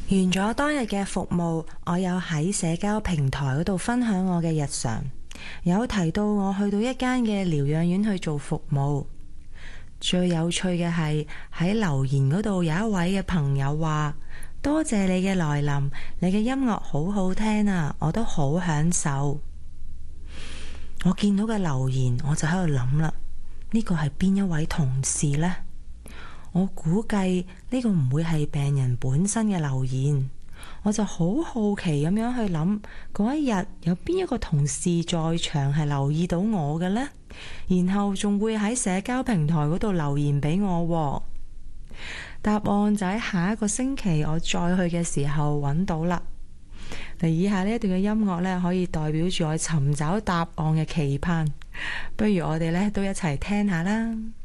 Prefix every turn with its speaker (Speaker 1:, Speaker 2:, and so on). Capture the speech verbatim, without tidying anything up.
Speaker 1: 完咗當日嘅服務，我有喺社交平台嗰度分享我嘅日常，有提到我去到一間嘅療養院去做服務。最有趣嘅係喺留言嗰度有一位嘅朋友話：多謝你嘅來臨，你嘅音樂好好聽啊，我都好享受。我見到嘅留言，我就喺度諗啦，呢個係邊一位同事呢？我估計呢個唔會係病人本身嘅留言，我就好好奇咁樣去諗，嗰一日有邊一個同事在場係留意到我嘅呢？然後仲會喺社交平台嗰度留言俾我。答案就喺下一個星期我再去嘅時候揾到啦。嗱，以下呢一段嘅音樂呢，可以代表住我尋找答案嘅期盼，不如我哋呢都一齊聽下啦。